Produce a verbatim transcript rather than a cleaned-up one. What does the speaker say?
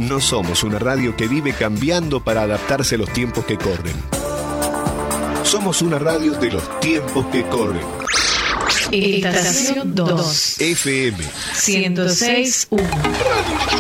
No somos una radio que vive cambiando para adaptarse a los tiempos que corren. Somos una radio de los tiempos que corren. Estación dos. F M ciento seis punto uno. Radio.